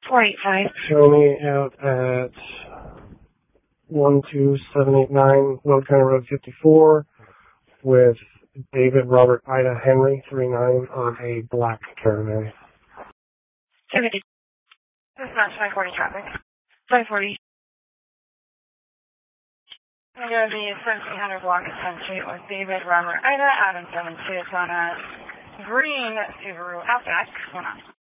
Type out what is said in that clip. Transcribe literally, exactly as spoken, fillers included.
four eight five. Show me out at one two seven eight nine Road County Road fifty-four with David Robert Ida Henry three nine on a black Caravan. two fifty. This is not five forty traffic. five forty. I'm going to be seventeen hundred block at tenth Street with David Robert Ida, Adam seven two. It's on a green Subaru Outback. What's going on?